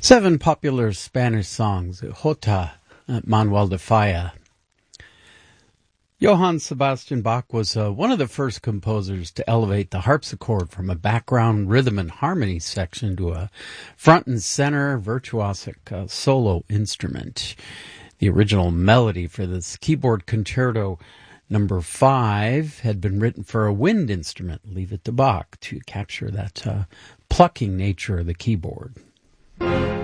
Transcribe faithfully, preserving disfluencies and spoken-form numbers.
Seven popular Spanish songs, Jota, uh, Manuel de Falla. Johann Sebastian Bach was uh, one of the first composers to elevate the harpsichord from a background rhythm and harmony section to a front and center virtuosic uh, solo instrument. The original melody for this keyboard concerto number five had been written for a wind instrument, leave it to Bach, to capture that uh, plucking nature of the keyboard.